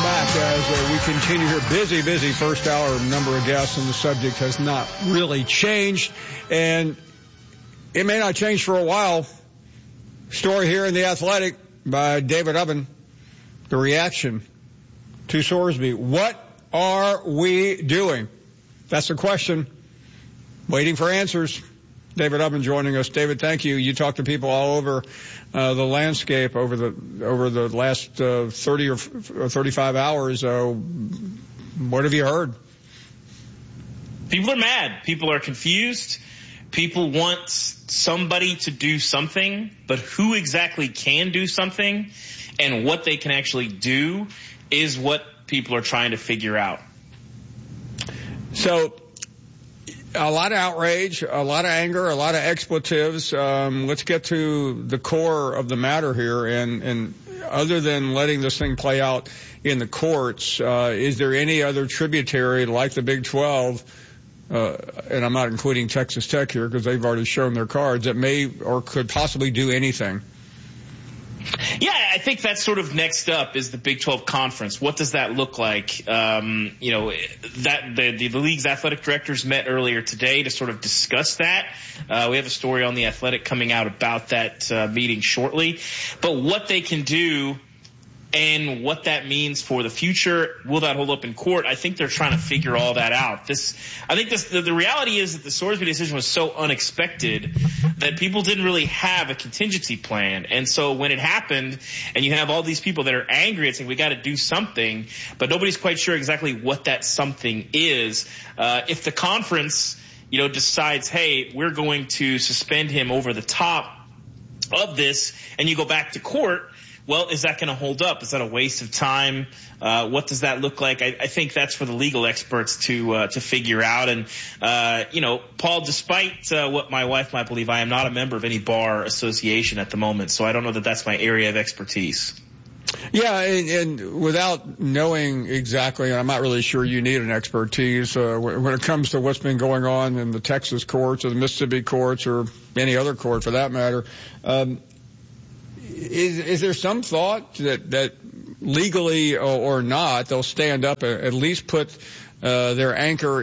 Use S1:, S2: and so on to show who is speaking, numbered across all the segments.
S1: back as we continue here. Busy first hour, number of guests, and the subject has not really changed. And it may not change for a while. Story here in The Athletic by David Ubben. The reaction to Sorsby. What are we doing? That's the question. Waiting for answers. David Ubben joining us. David, thank you. You talk to people all over the landscape over the last 30 or 35 hours. What have you heard?
S2: People are mad. People are confused. People want somebody to do something, but who exactly can do something and what they can actually do is what people are trying to figure out.
S1: So, a lot of outrage, a lot of anger, a lot of expletives. Let's get to the core of the matter here. And other than letting this thing play out in the courts, is there any other tributary like the Big 12, and I'm not including Texas Tech here because they've already shown their cards, that may or could possibly do anything?
S2: Yeah, I think that's sort of next up is the Big 12 Conference. What does that look like? The league's athletic directors met earlier today to sort of discuss that. We have a story on The Athletic coming out about that meeting shortly. But what they can do and what that means for the future, will that hold up in court? I think they're trying to figure all that out. The reality is that the Sorsby decision was so unexpected that people didn't really have a contingency plan. And so when it happened and you have all these people that are angry and saying we got to do something, but nobody's quite sure exactly what that something is. If the conference, decides, hey, we're going to suspend him over the top of this and you go back to court, well, is that going to hold up? Is that a waste of time? What does that look like? I think that's for the legal experts to figure out. And, Paul, despite what my wife might believe, I am not a member of any bar association at the moment, so I don't know that that's my area of expertise.
S1: Yeah, and without knowing exactly, I'm not really sure you need an expertise when it comes to what's been going on in the Texas courts or the Mississippi courts or any other court for that matter. Is there some thought that legally or not, they'll stand up and at least put their anchor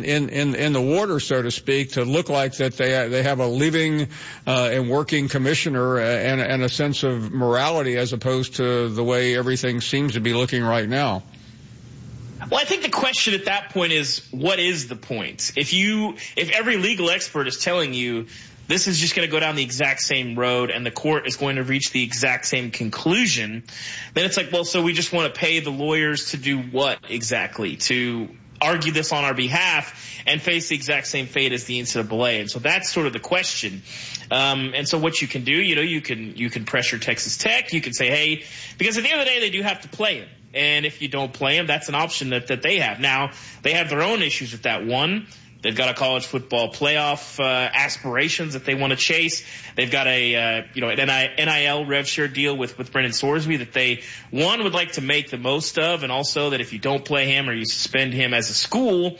S1: in the water, so to speak, to look like that they have a living and working commissioner and a sense of morality as opposed to the way everything seems to be looking right now?
S2: Well, I think the question at that point is, what is the point? If every legal expert is telling you this is just going to go down the exact same road and the court is going to reach the exact same conclusion, then it's like, well, so we just want to pay the lawyers to do what exactly? To argue this on our behalf and face the exact same fate as the NCAA. And so that's sort of the question. And so what you can do, you can pressure Texas Tech. You can say, hey, because at the end of the day, they do have to play him. And if you don't play him, that's an option that they have. Now, they have their own issues with that. One, they've got a college football playoff aspirations that they want to chase. They've got an NIL rev share deal with Brendan Sorsby that they, one, would like to make the most of, and also that if you don't play him or you suspend him as a school,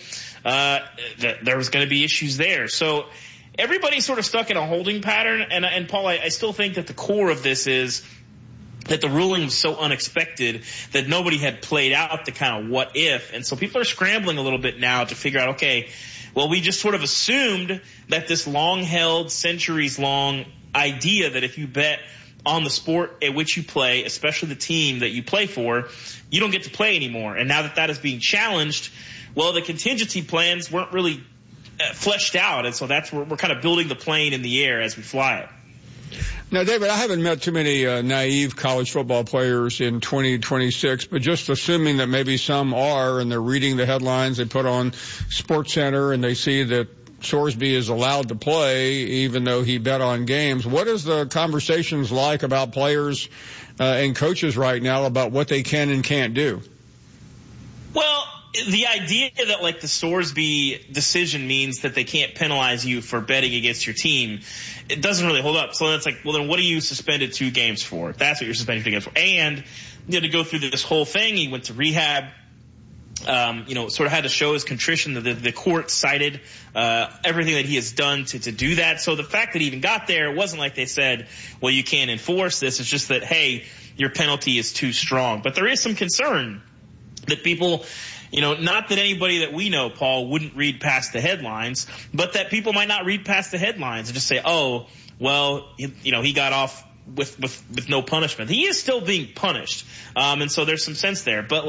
S2: there's going to be issues there. So everybody's sort of stuck in a holding pattern. And Paul, I still think that the core of this is that the ruling was so unexpected that nobody had played out the kind of what if. And so people are scrambling a little bit now to figure out, okay, well, we just sort of assumed that this long-held, centuries-long idea that if you bet on the sport at which you play, especially the team that you play for, you don't get to play anymore. And now that that is being challenged, well, the contingency plans weren't really fleshed out. And so that's where we're kind of building the plane in the air as we fly it.
S1: Now, David, I haven't met too many naive college football players in 2026, but just assuming that maybe some are, and they're reading the headlines they put on SportsCenter, and they see that Sorsby is allowed to play even though he bet on games. What is the conversations like about players and coaches right now about what they can and can't do?
S2: Well, the idea that like the Sorsby decision means that they can't penalize you for betting against your team, it doesn't really hold up. So that's like, well, then what are you suspended 2 games for? That's what you're suspended 2 games for. And to go through this whole thing, he went to rehab. Sort of had to show his contrition. The court cited everything that he has done to do that. So the fact that he even got there, it wasn't like they said, well, you can't enforce this. It's just that, hey, your penalty is too strong. But there is some concern that people, not that anybody that we know, Paul, wouldn't read past the headlines, but that people might not read past the headlines and just say, oh, well, he got off with no punishment. He is still being punished. And so there's some sense there. But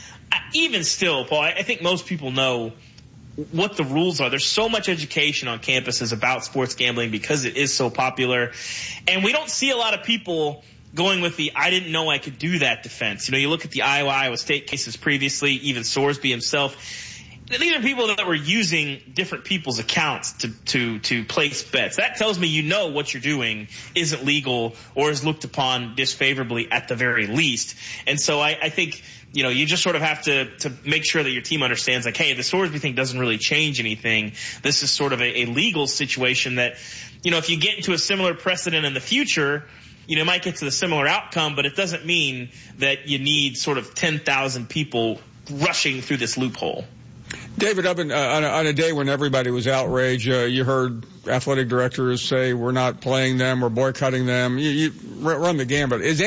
S2: even still, Paul, I think most people know what the rules are. There's so much education on campuses about sports gambling because it is so popular. And we don't see a lot of people going with the I didn't know I could do that defense. You look at the Iowa State cases previously, even Sorsby himself. These are people that were using different people's accounts to place bets. That tells me what you're doing isn't legal or is looked upon disfavorably at the very least. And so I think you just sort of have to make sure that your team understands, hey, the Sorsby thing doesn't really change anything. This is sort of a legal situation that, if you get into a similar precedent in the future, you might get to the similar outcome, but it doesn't mean that you need sort of 10,000 people rushing through this loophole.
S1: David, on a day when everybody was outraged, you heard athletic directors say we're not playing them, we're boycotting them. You run the gambit. Is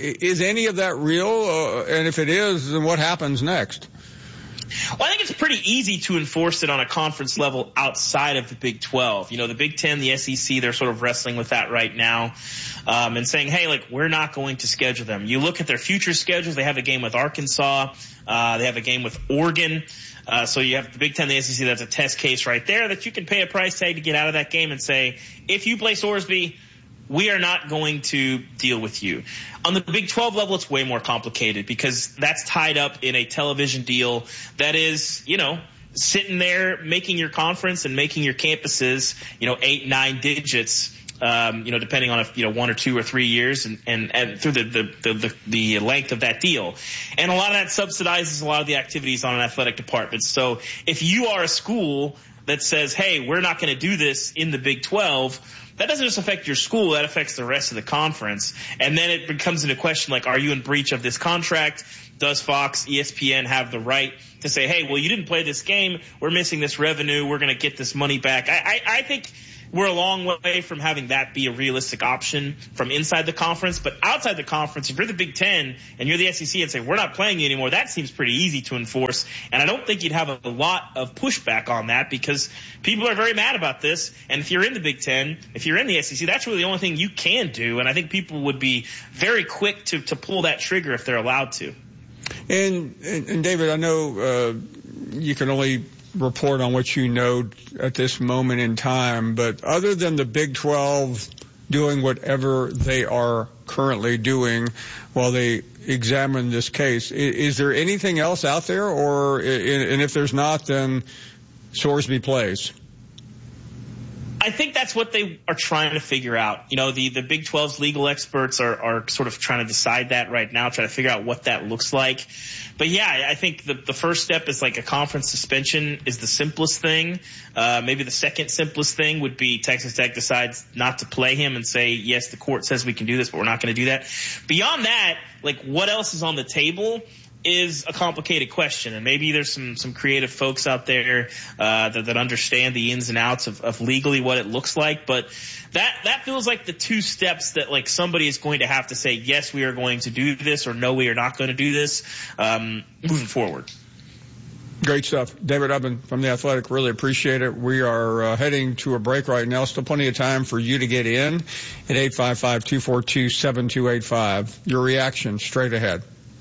S1: any of that real? And if it is, then what happens next?
S2: Well, I think it's pretty easy to enforce it on a conference level outside of the Big 12. The Big 10, the SEC, they're sort of wrestling with that right now, and saying, hey, we're not going to schedule them. You look at their future schedules. They have a game with Arkansas. They have a game with Oregon. So you have the Big 10, the SEC. That's a test case right there that you can pay a price tag to get out of that game and say, if you play Sorsby, we are not going to deal with you. On the Big 12 level, it's way more complicated because that's tied up in a television deal that is, sitting there making your conference and making your campuses, 8-9 digits, depending on if, 1 or 2 or 3 years and through the length of that deal. And a lot of that subsidizes a lot of the activities on an athletic department. So if you are a school that says, hey, we're not going to do this in the Big 12, that doesn't just affect your school, that affects the rest of the conference. And then it becomes into question, are you in breach of this contract? Does Fox, ESPN have the right to say, hey, well, you didn't play this game, we're missing this revenue, we're going to get this money back? I think we're a long way from having that be a realistic option from inside the conference. But outside the conference, if you're the Big 10 and you're the SEC and say, we're not playing you anymore, that seems pretty easy to enforce. And I don't think you'd have a lot of pushback on that because people are very mad about this. And if you're in the Big 10, if you're in the SEC, that's really the only thing you can do. And I think people would be very quick to pull that trigger if they're allowed to.
S1: And David, I know you can only report on what you know at this moment in time, but other than the Big 12 doing whatever they are currently doing while they examine this case, is there anything else out there, and if there's not, then Sorsby plays?
S2: I think that's what they are trying to figure out. The Big 12's legal experts are sort of trying to decide that right now, trying to figure out what that looks like. But yeah, I think the first step is a conference suspension is the simplest thing. Maybe the second simplest thing would be Texas Tech decides not to play him and say, yes, the court says we can do this, but we're not going to do that. Beyond that, what else is on the table is a complicated question, and maybe there's some creative folks out there that understand the ins and outs of legally what it looks like, but that feels like the two steps that somebody is going to have to say, yes, we are going to do this, or no, we are not going to do this, moving forward.
S1: Great stuff. David Ubben from The Athletic, really appreciate it. We are heading to a break right now. Still plenty of time for you to get in at 855-242-7285. Your reaction straight ahead.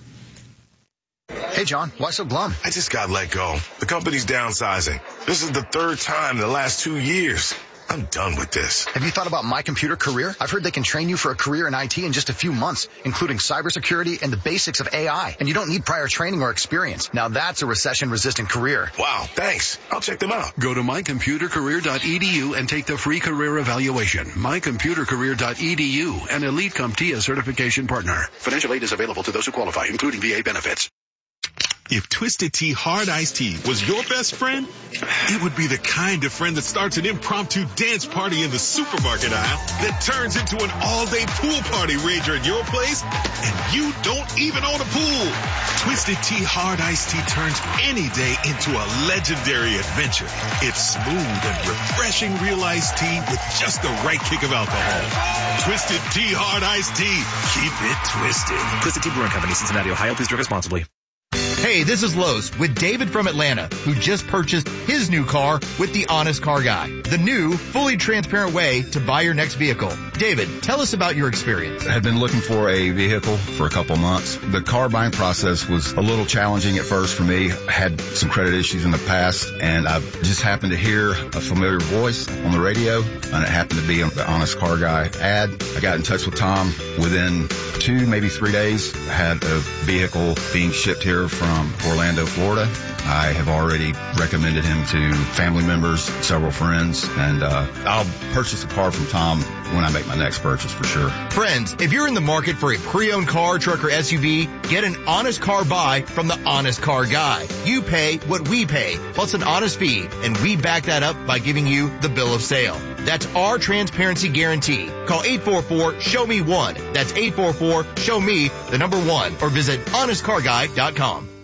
S3: Hey, John, why so glum?
S4: I just got let go. The company's downsizing. This is the third time in the last 2 years. I'm done with this.
S3: Have you thought about My Computer Career? I've heard they can train you for a career in IT in just a few months, including cybersecurity and the basics of AI. And you don't need prior training or experience. Now that's a recession-resistant career.
S4: Wow, thanks. I'll check them out.
S5: Go to mycomputercareer.edu and take the free career evaluation. Mycomputercareer.edu, an Elite CompTIA certification partner. Financial aid is available to those who qualify, including VA benefits.
S6: If Twisted Tea Hard Iced Tea was your best friend, it would be the kind of friend that starts an impromptu dance party in the supermarket aisle that turns into an all-day pool party rager at your place, and you don't even own a pool. Twisted Tea Hard Iced Tea turns any day into a legendary adventure. It's smooth and refreshing real iced tea with just the right kick of alcohol. Twisted Tea Hard Iced Tea. Keep it twisted.
S7: Twisted Tea Brewing Company, Cincinnati, Ohio. Please drink responsibly. Hey, this is Los with David from Atlanta, who just purchased his new car with the Honest Car Guy. The new, fully transparent way to buy your next vehicle. David, tell us about your experience.
S8: I had been looking for a vehicle for a couple months. The car buying process was a little challenging at first for me. I had some credit issues in the past, and I just happened to hear a familiar voice on the radio, and it happened to be on the Honest Car Guy ad. I got in touch with Tom. Within 2, maybe 3 days, I had a vehicle being shipped here from Orlando, Florida. I have already recommended him to family members, several friends, and I'll purchase a car from Tom when I make my next purchase for sure.
S7: Friends, if you're in the market for a pre-owned car, truck, or SUV, get an honest car buy from the Honest Car Guy. You pay what we pay, plus an honest fee, and we back that up by giving you the bill of sale. That's our transparency guarantee. Call 844-SHOW-ME-1. That's 844-SHOW-ME, the number 1, or visit honestcarguy.com.